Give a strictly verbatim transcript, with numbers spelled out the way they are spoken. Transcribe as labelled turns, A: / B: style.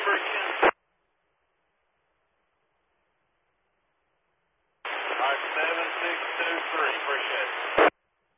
A: All right, seven six two three. Appreciate it.